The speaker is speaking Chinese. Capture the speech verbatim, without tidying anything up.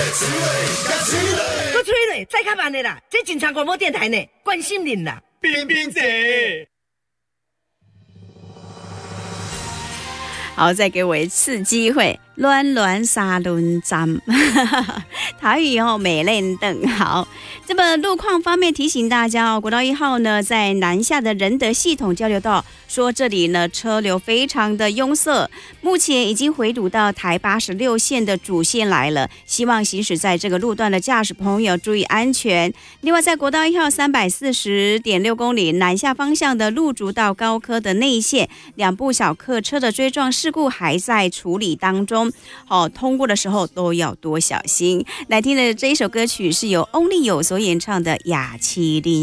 我吹嘞，再较慢的啦，这警察广播电台呢，关心您啦。 冰冰姐， 好，再给我一次机会。乱乱沙轮站，台语哦，美练等好。这么路况方面提醒大家哦，国道一号呢，在南下的仁德系统交流道，说这里呢车流非常的拥塞，目前已经回堵到台八十六线的主线来了，希望行驶在这个路段的驾驶朋友注意安全。另外，在国道一号三百四十点六公里南下方向的路竹到高科的内线，两部小客车的追撞事故还在处理当中。好、哦，通过的时候都要多小心。来听的这一首歌曲是由翁立友所演唱的《雅琪琳》。